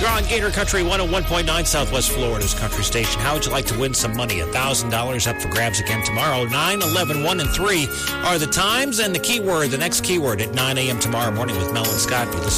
You're on Gator Country 101.9, Southwest Florida's country station. How would you like to win some money? $1,000 up for grabs again tomorrow. 9, 11, 1, and 3 are the times and the keyword, the next keyword at 9 a.m. tomorrow morning with Mel and Scott with the